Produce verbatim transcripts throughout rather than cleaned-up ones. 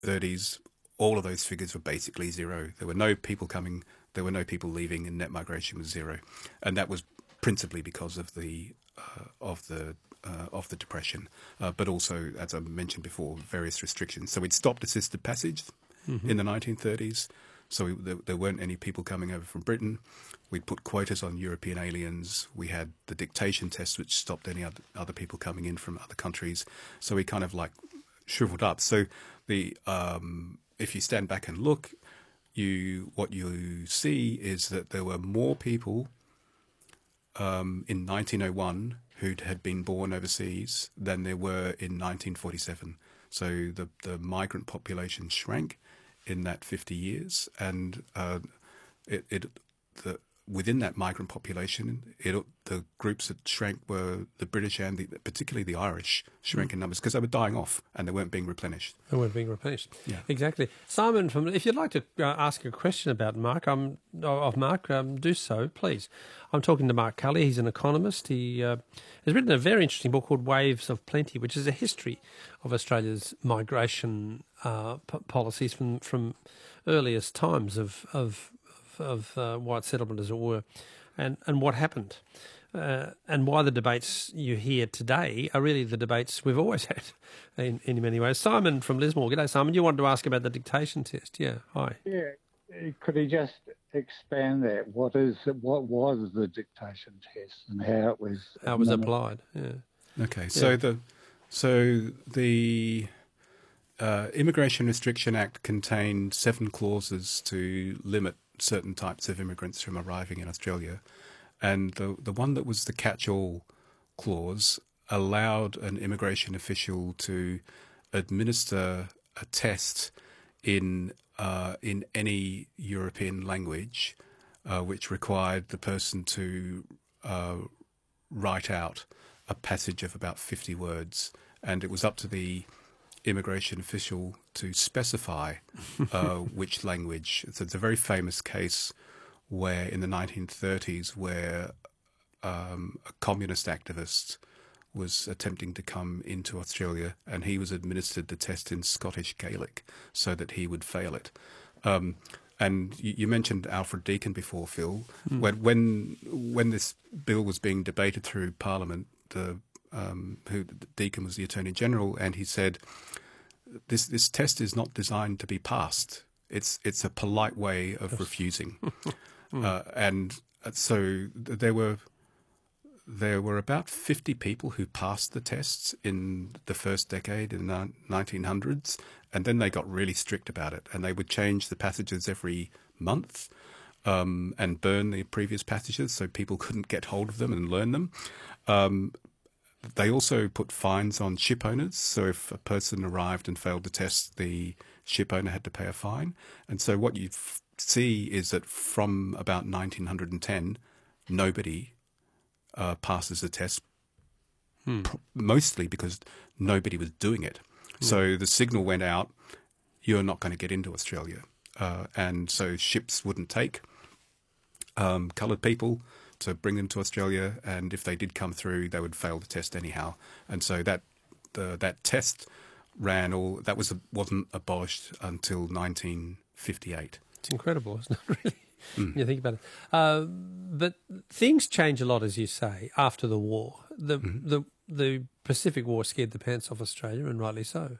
thirties, all of those figures were basically zero. There were no people coming, there were no people leaving, and net migration was zero, and that was principally because of the uh, of the uh, of the depression, uh, but also, as I mentioned before, various restrictions. So we'd stopped assisted passage mm-hmm. in the nineteen thirties. So we, there, there weren't any people coming over from Britain. We'd put quotas on European aliens. We had the dictation test, which stopped any other, other people coming in from other countries. So we kind of like shriveled up. So the um, if you stand back and look, you what you see is that there were more people um, in nineteen oh one who had been born overseas than there were in nineteen forty-seven. So the the migrant population shrank in that fifty years, and uh, it, it the, within that migrant population, it, the groups that shrank were the British and the, particularly the Irish shrank mm. in numbers because they were dying off and they weren't being replenished. They weren't being replenished. Yeah, exactly. Simon, from if you'd like to uh, ask a question about Mark, um, of Mark, um, do so, please. I'm talking to Mark Cully. He's an economist. He uh, has written a very interesting book called Waves of Plenty, which is a history of Australia's migration uh, p- policies from from earliest times of of of uh, white settlement, as it were, and and what happened, uh, and why the debates you hear today are really the debates we've always had, in, in many ways. Simon from Lismore, g'day Simon. You wanted to ask about the dictation test, yeah? Hi. Yeah, could he just expand that? What is what was the dictation test and how it was how it was applied? Yeah. Okay, so yeah. the so the uh, Immigration Restriction Act contained seven clauses to limit certain types of immigrants from arriving in Australia, and the the one that was the catch-all clause allowed an immigration official to administer a test in uh, in any European language, uh, which required the person to uh, write out a passage of about fifty words, and it was up to the immigration official to specify uh, which language. So it's a very famous case where in the nineteen thirties where um, a communist activist was attempting to come into Australia and he was administered the test in Scottish Gaelic so that he would fail it. Um, and you, you mentioned Alfred Deakin before, Phil. Mm. When, when when this bill was being debated through Parliament, the um, who Deakin was the Attorney General, and he said, This this test is not designed to be passed. It's it's a polite way of refusing, mm. uh, and so there were there were about fifty people who passed the tests in the first decade in the nineteen hundreds, and then they got really strict about it, and they would change the passages every month um, and burn the previous passages so people couldn't get hold of them and learn them. Um, They also put fines on ship owners. So if a person arrived and failed the test, the ship owner had to pay a fine. And so what you f- see is that from about nineteen ten, nobody uh, passes the test, hmm. pr- mostly because nobody was doing it. Hmm. So the signal went out, you're not going to get into Australia. Uh, and so ships wouldn't take um, coloured people to bring them to Australia, and if they did come through, they would fail the test anyhow. And so that the, that test ran all that was wasn't abolished until nineteen fifty-eight. It's incredible, isn't it? Really, mm. you think about it. Uh, but things change a lot, as you say, after the war. The mm-hmm. the the Pacific War scared the pants off Australia, and rightly so.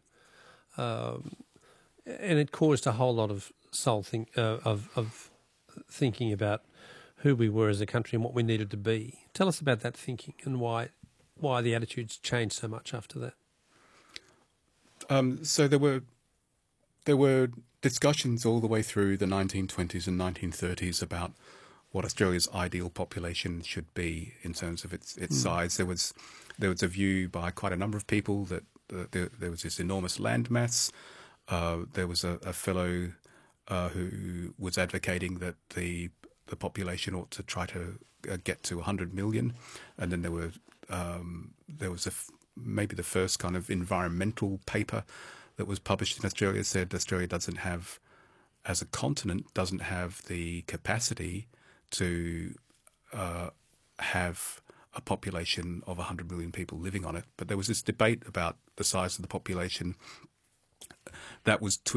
Um, and it caused a whole lot of soul think uh, of of thinking about who we were as a country and what we needed to be. Tell us about that thinking and why why the attitudes changed so much after that. Um, so there were there were discussions all the way through the nineteen twenties and nineteen thirties about what Australia's ideal population should be in terms of its its mm. size. There was there was a view by quite a number of people that uh, there, there was this enormous land mass. Uh, there was a, a fellow uh, who was advocating that the the population ought to try to uh, get to one hundred million, and then there were um, there was a f- maybe the first kind of environmental paper that was published in Australia said Australia doesn't have, as a continent, doesn't have the capacity to uh, have a population of one hundred million people living on it. But there was this debate about the size of the population that was